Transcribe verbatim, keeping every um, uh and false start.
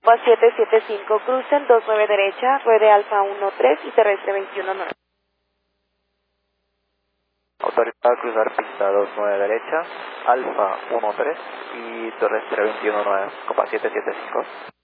Copa siete siete cinco, crucen dos nueve derecha, ruede Alfa uno tres y terrestre veintiuno nueve. Autorizado a cruzar pista dos nueve derecha, Alfa uno tres y terrestre veintiuno nueve, Copa siete siete cinco.